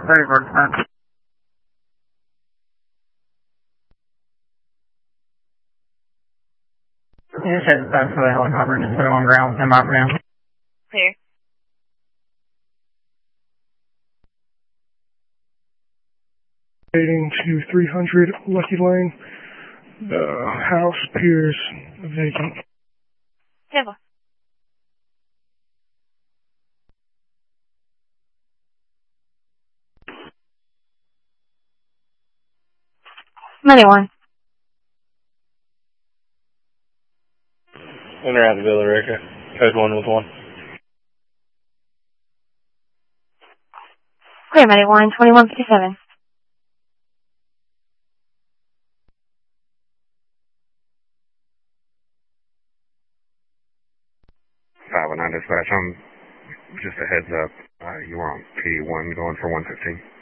30%. You just hit back to the helicopter and just put it on ground and mop it down. Clear. Heading to 300 Lucky Lane. The house appears vacant. Never. One. Enter out the Villa Rica. Code 1 with 1. Clear, Medic 1, 2157. 519 dispatch, just a heads up, you were on PD1 going for 115.